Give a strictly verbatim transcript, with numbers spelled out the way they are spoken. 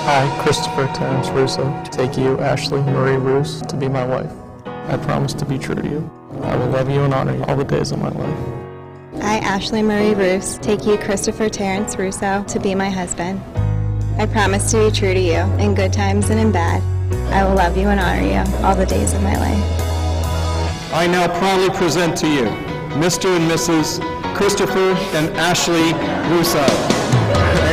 I, Christopher Terrence Russo, take you, Ashley Marie Roos, to be my wife. I promise to be true to you. I will love you and honor you all the days of my life. I, Ashley Marie Roos, take you, Christopher Terrence Russo, to be my husband. I promise to be true to you, in good times and in bad. I will love you and honor you all the days of my life. I now proudly present to you Mister and Missus Christopher and Ashley Russo.